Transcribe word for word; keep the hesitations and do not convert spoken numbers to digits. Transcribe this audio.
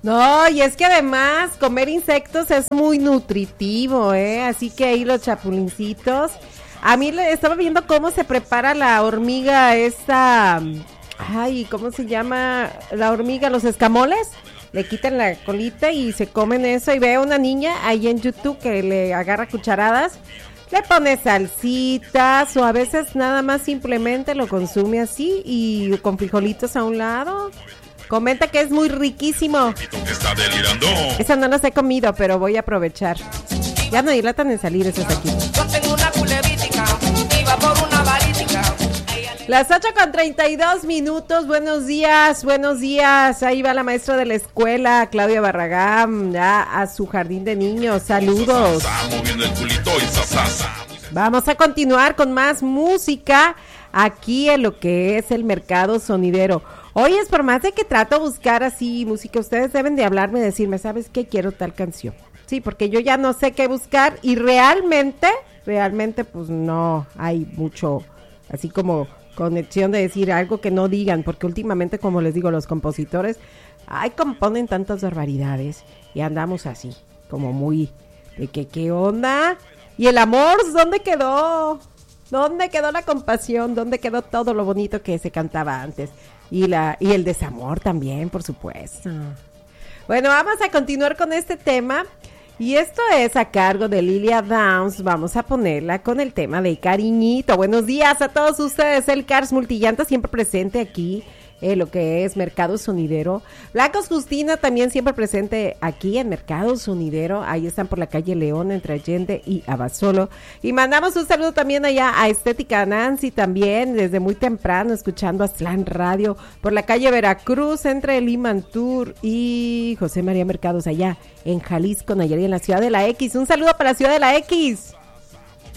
No, y es que además comer insectos es muy nutritivo, ¿eh? Así que ahí los chapulincitos. A mí le estaba viendo cómo se prepara la hormiga esta, ay, ¿cómo se llama? La hormiga, los escamoles. Le quitan la colita y se comen eso. Y veo una niña ahí en YouTube que le agarra cucharadas, le pone salsitas o a veces nada más simplemente lo consume así y con frijolitos a un lado. Comenta que es muy riquísimo. Esas no las he comido, pero voy a aprovechar. Ya no dilatan en salir esos aquí. Yo tengo una culebrítica, iba por una balística. Las ocho con treinta y dos minutos, buenos días, buenos días. Ahí va la maestra de la escuela, Claudia Barragán, ya a su jardín de niños. Saludos. Vamos a continuar con más música aquí en lo que es el mercado sonidero. Oye, es por más de que trato de buscar así música, ustedes deben de hablarme y decirme, ¿sabes qué? Quiero tal canción. Sí, porque yo ya no sé qué buscar y realmente, realmente pues no hay mucho, así como conexión de decir algo que no digan, porque últimamente, como les digo, los compositores, ay, componen tantas barbaridades y andamos así, como muy, de que, ¿qué onda? ¿Y el amor? ¿Dónde quedó? ¿Dónde quedó la compasión? ¿Dónde quedó todo lo bonito que se cantaba antes? Y la y el desamor también, por supuesto. Bueno, vamos a continuar con este tema. Y esto es a cargo de Lilia Downs. Vamos a ponerla con el tema de Cariñito. Buenos días a todos ustedes. El Cars Multillanta siempre presente aquí en lo que es Mercado Sonidero. Blancos Justina también siempre presente aquí en Mercado Sonidero. Ahí están por la calle León entre Allende y Abasolo. Y mandamos un saludo también allá a Estética Nancy también desde muy temprano escuchando a Slan Radio por la calle Veracruz entre Limantur y José María Mercados allá en Jalisco, Nayarit, en la Ciudad de la X. Un saludo para la Ciudad de la X.